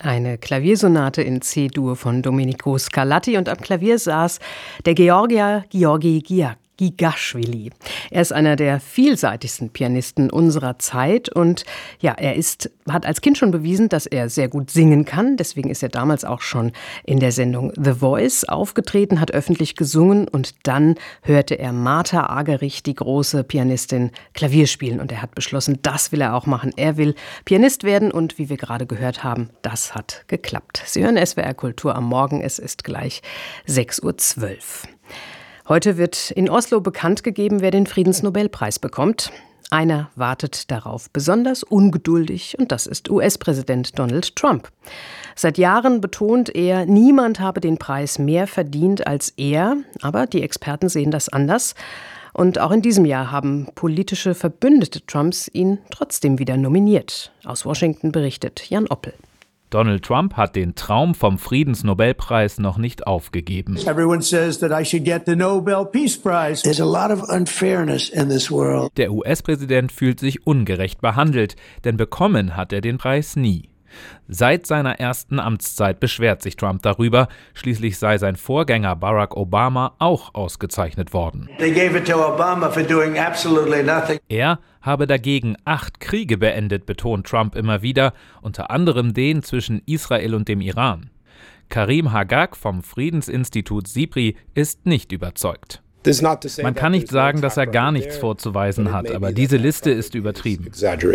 Eine Klaviersonate in C-Dur von Domenico Scarlatti und am Klavier saß der Georgi Gigaschwili. Er ist einer der vielseitigsten Pianisten unserer Zeit und ja, hat als Kind schon bewiesen, dass er sehr gut singen kann. Deswegen ist er damals auch schon in der Sendung The Voice aufgetreten, hat öffentlich gesungen und dann hörte er Martha Argerich, die große Pianistin, Klavier spielen und er hat beschlossen, das will er auch machen. Er will Pianist werden und wie wir gerade gehört haben, das hat geklappt. Sie hören SWR Kultur am Morgen, es ist gleich 6:12 Uhr. Heute wird in Oslo bekannt gegeben, wer den Friedensnobelpreis bekommt. Einer wartet darauf besonders ungeduldig und das ist US-Präsident Donald Trump. Seit Jahren betont er, niemand habe den Preis mehr verdient als er, aber die Experten sehen das anders. Und auch in diesem Jahr haben politische Verbündete Trumps ihn trotzdem wieder nominiert. Aus Washington berichtet Jan Oppel. Donald Trump hat den Traum vom Friedensnobelpreis noch nicht aufgegeben. Everyone says that I should get the Nobel Peace Prize. There's a lot of unfairness in this world. Der US-Präsident fühlt sich ungerecht behandelt, denn bekommen hat er den Preis nie. Seit seiner ersten Amtszeit beschwert sich Trump darüber. Schließlich sei sein Vorgänger Barack Obama auch ausgezeichnet worden. They gave it to Obama for doing absolutely nothing. Er habe dagegen 8 Kriege beendet, betont Trump immer wieder, unter anderem den zwischen Israel und dem Iran. Karim Hagag vom Friedensinstitut SIPRI ist nicht überzeugt. Man kann nicht sagen, dass er gar nichts vorzuweisen hat, aber diese Liste ist übertrieben.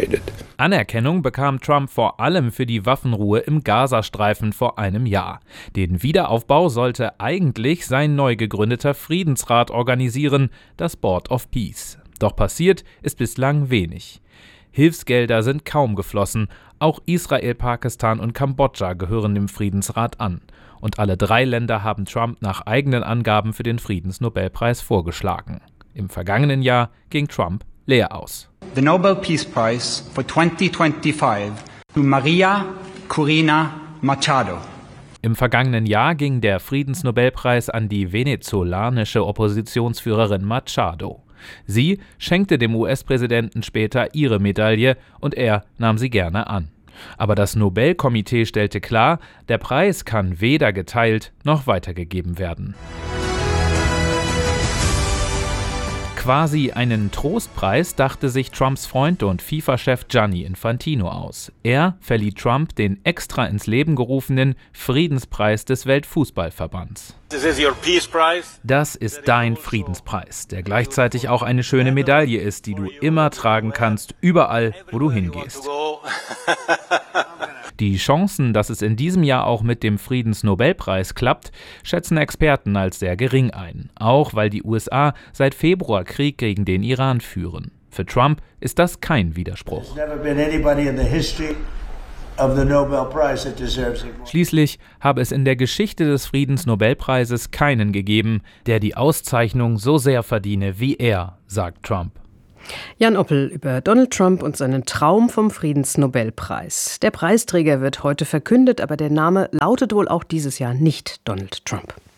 Anerkennung bekam Trump vor allem für die Waffenruhe im Gazastreifen vor einem Jahr. Den Wiederaufbau sollte eigentlich sein neu gegründeter Friedensrat organisieren, das Board of Peace. Doch passiert ist bislang wenig. Hilfsgelder sind kaum geflossen, auch Israel, Pakistan und Kambodscha gehören dem Friedensrat an. Und alle 3 Länder haben Trump nach eigenen Angaben für den Friedensnobelpreis vorgeschlagen. Im vergangenen Jahr ging Trump leer aus. The Nobel Peace Prize for 2025 to Maria Corina Machado. Im vergangenen Jahr ging der Friedensnobelpreis an die venezolanische Oppositionsführerin Machado. Sie schenkte dem US-Präsidenten später ihre Medaille und er nahm sie gerne an. Aber das Nobelkomitee stellte klar, der Preis kann weder geteilt noch weitergegeben werden. Quasi einen Trostpreis dachte sich Trumps Freund und FIFA-Chef Gianni Infantino aus. Er verlieh Trump den extra ins Leben gerufenen Friedenspreis des Weltfußballverbands. Das ist dein Friedenspreis, der gleichzeitig auch eine schöne Medaille ist, die du immer tragen kannst, überall, wo du hingehst. Die Chancen, dass es in diesem Jahr auch mit dem Friedensnobelpreis klappt, schätzen Experten als sehr gering ein. Auch weil die USA seit Februar Krieg gegen den Iran führen. Für Trump ist das kein Widerspruch. Schließlich habe es in der Geschichte des Friedensnobelpreises keinen gegeben, der die Auszeichnung so sehr verdiene wie er, sagt Trump. Jan Oppel über Donald Trump und seinen Traum vom Friedensnobelpreis. Der Preisträger wird heute verkündet, aber der Name lautet wohl auch dieses Jahr nicht Donald Trump.